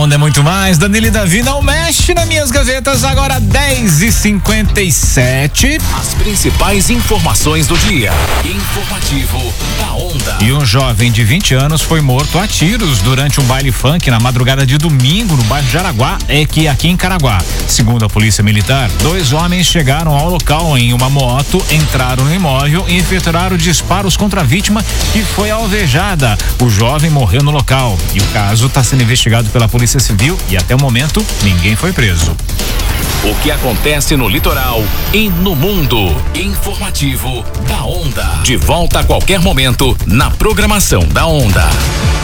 Onda é muito mais. Danilo e Davi não mexe nas minhas gavetas. Agora 10h57. As principais informações do dia. Informativo da Onda. E um jovem de 20 anos foi morto a tiros durante um baile funk na madrugada de domingo no bairro Jaraguá, aqui em Caraguá. Segundo a polícia militar, 2 homens chegaram ao local em uma moto, entraram no imóvel e efetuaram disparos contra a vítima, que foi alvejada. O jovem morreu no local e o caso está sendo investigado pela Polícia Civil e até o momento ninguém foi preso. O que acontece no litoral e no mundo. Informativo da Onda. De volta a qualquer momento na programação da Onda.